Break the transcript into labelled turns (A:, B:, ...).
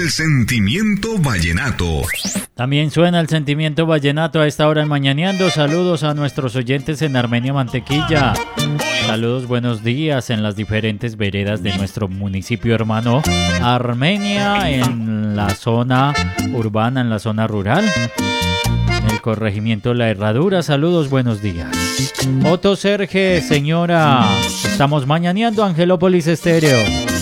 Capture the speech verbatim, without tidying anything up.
A: el sentimiento vallenato.
B: También suena el sentimiento vallenato a esta hora en Mañaneando. Saludos a nuestros oyentes en Armenia Mantequilla. Saludos, buenos días en las diferentes veredas de nuestro municipio hermano Armenia, en la zona urbana, en la zona rural, en el corregimiento La Herradura. Saludos, buenos días. Otto Serge, señora, estamos mañaneando Angelópolis Estéreo.